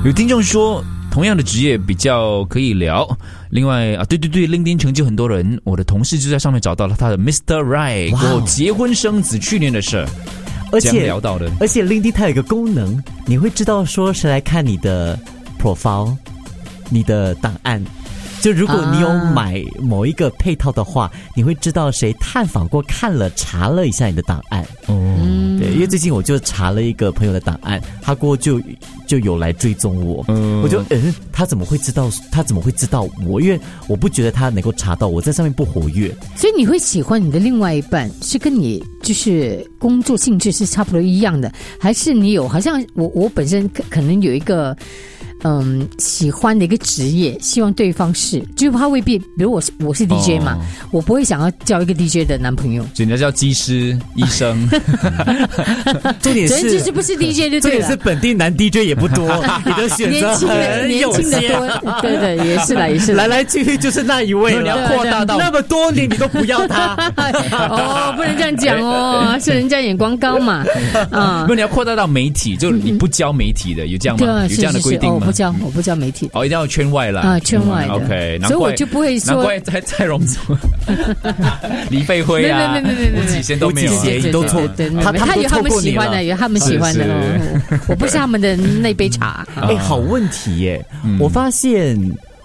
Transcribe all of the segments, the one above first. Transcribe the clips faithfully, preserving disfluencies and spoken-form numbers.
有听众说同样的职业比较可以聊。另外啊，对对对 LinkedIn 成就很多人，我的同事就在上面找到了他的 Mister Right， 过后结婚生子，去年的事。 而且聊到的， 而且 LinkedIn 它有一个功能，你会知道说谁来看你的 profile， 你的档案。就如果你有买某一个配套的话，啊、你会知道谁探访过、看了、查了一下你的档案。哦，对，因为最近我就查了一个朋友的档案，他过后就就有来追踪我，嗯、我就嗯，他怎么会知道？他怎么会知道我？因为我不觉得他能够查到我在上面不活跃。 所以你会喜欢你的另外一半是跟你就是工作性质是差不多一样的，还是你有好像我我本身可可能有一个。嗯，喜欢的一个职业，希望对方是，就是他未必，比如我是我是 D J 嘛，哦、我不会想要交一个 D J 的男朋友， 人家叫技师、医生， 重点是就是不是 D J 就对了， 重点是本地男 D J 也不多，你的选择很有限， 年轻的多，对对，也是啦，也是来来去去就是那一位， 你要扩大到那么多年你都不要他， 哦，不能这样讲哦，是人家眼光高嘛， 啊，不，你要扩大到媒体，就你不教媒体的，有这样吗？有这样的规定吗？ 我不教，我不教媒体。 哦，一定要圈外啦。 啊，圈外的。 OK， 所以我就不会说。 难怪在蔡荣祖、李飞辉啊， 没没没没没， 吴启贤都没有， 都错。 他他有他们喜欢的，有他们喜欢的哦。我不是他们的那杯茶。 哎，好问题耶！我发现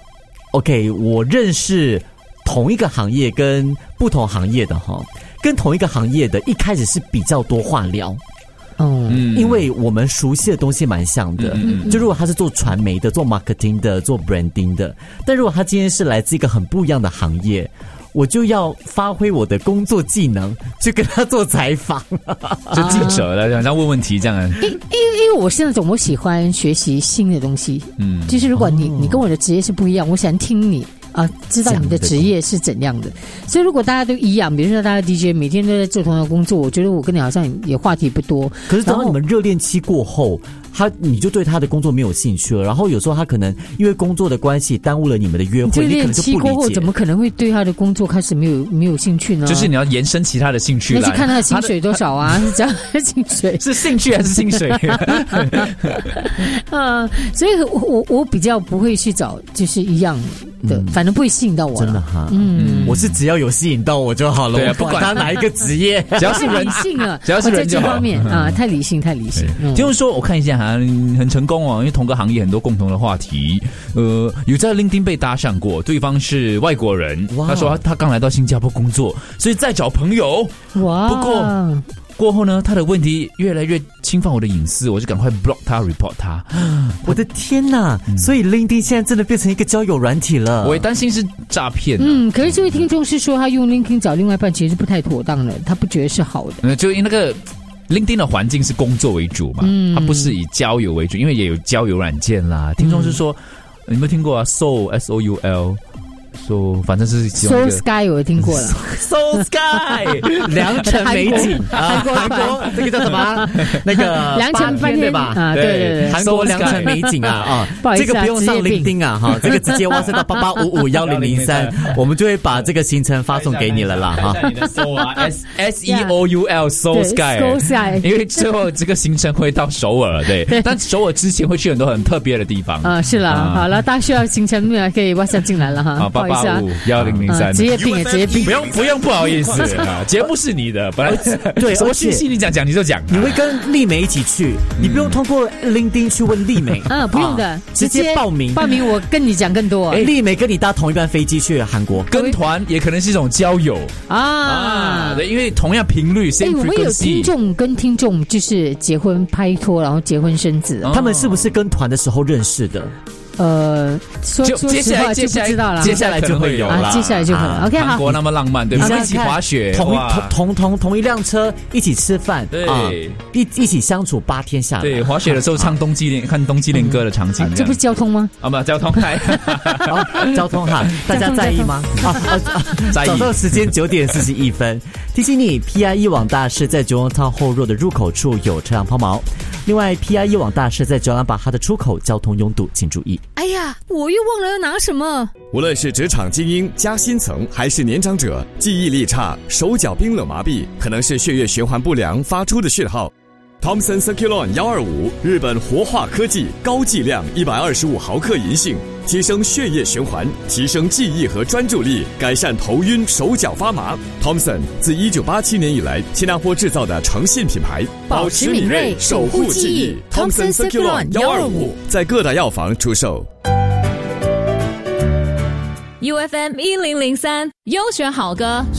，OK， 我认识同一个行业跟不同行业的哈，跟同一个行业的，一开始是比较多话聊。嗯，因为我们熟悉的东西蛮像的，嗯、就如果他是做传媒的、做 marketing 的、做 branding 的，但如果他今天是来自一个很不一样的行业，我就要发挥我的工作技能去跟他做采访， 就记者了，然后问问题这样。 因因因为我是那种我喜欢学习新的东西，嗯，就是如果你、哦、你跟我的职业是不一样，我想听你。啊，知道你的职业是怎样的，所以如果大家都一样，比如说大家 D J 每天都在做同样的工作，我觉得我跟你好像也话题不多。 可是等到你们热恋期过后，他你就对他的工作没有兴趣了，然后有时候他可能因为工作的关系耽误了你们的约会，你可能就不理解。热恋期过后怎么可能会对他的工作开始没有没有兴趣呢？ 就是你要延伸其他的兴趣来， 那就看他的薪水多少啊，是这样的薪水是兴趣还是薪水？ 啊，所以我我我比较不会去找就是一样的，嗯、反正不会吸引到我。 真的哈，嗯，我是只要有吸引到我就好了，我不管他哪一个职业， 只要是人理性了， 只要是人就好。 在这方面啊，太理性，太理性。 嗯、就是说，我看一下哈，很成功哦，因为同个行业很多共同的话题。呃，有在 LinkedIn 被搭上过，对方是外国人，他说他刚来到新加坡工作，所以在找朋友。哇，不过。过后呢，他的问题越来越侵犯我的隐私，我就赶快 block 他 report 他。 我的天哪！嗯、所以 LinkedIn 现在真的变成一个交友软体了。 我也担心是诈骗、啊。 嗯，可是这位听众是说他用 LinkedIn 找另外一半其实不太妥当的，他不觉得是好的。 嗯，就因为那个 LinkedIn 的环境是工作为主嘛，嗯，它不是以交友为主，因为也有交友软件啦。听众是说，嗯、你有没有听过啊 ？Soul S O U L。So, 反正是 Soul Sky 我也听过了 Soul Sky 良辰美景啊，韩国这个叫什么？那个良辰饭店对吧？ 啊，对对对， 韩国良辰美景啊啊，这个不用上 LinkedIn 啊哈，这个直接哇塞到八八五五幺零零三，我们就会把这个行程发送给你了啦哈。 你的 Soul 啊 S S E O U L Soul Sky， 因为最后这个行程会到首尔，对，但首尔之前会去很多很特别的地方啊，是了，好了，大家需要行程可以 WhatsApp 进来了哈。 八八五幺零零三， 职业病也职业病， 不用不用，不好意思啊，节目是你的，本来对， 什么讯息你讲讲你就讲， 你会跟丽美一起去，你不用通过 LinkedIn 去问丽美， 嗯，不用的， 直接报名， 报名我跟你讲更多。 哎，丽美跟你搭同一班飞机去韩国， 跟团也可能是一种交友啊，对，因为同样频率。哎， 我们有听众跟听众就是结婚拍拖，然后结婚生子， 他们是不是跟团的时候认识的？ 呃，说说实话就不知道了， 接下来就会有了， 接下来就会了。OK， 好， 韩国那么浪漫，对吧？一起滑雪， 同同同同同一辆车，一起吃饭，对，一一起相处八天下来。 对，滑雪的时候唱冬季恋，看冬季恋歌的场景， 这不是交通吗？ 啊，不，交通嗨， 交通哈，大家在意吗？啊啊，在意。早上时间九点四十一分，提醒你 ，P I 一网大师在九龙塘后肉的入口处有车辆抛锚。另外 ，P I 一网大师在九兰巴哈的出口交通拥堵，请注意。 哎呀，我又忘了要拿什么。 无论是职场精英、加薪层，还是年长者，记忆力差、手脚冰冷麻痹，可能是血液循环不良发出的讯号。 Thomson Circulon 一二五，日本活化科技，高剂量一百二十五毫克银杏，提升血液循环，提升记忆和专注力，改善头晕、手脚发麻。Thomson 自一九八七年以来，新加坡制造的诚信品牌， 保持敏锐，守护记忆。Thomson Circulon 一二五， 在各大药房出售。 U F M 一零零三，优选好歌。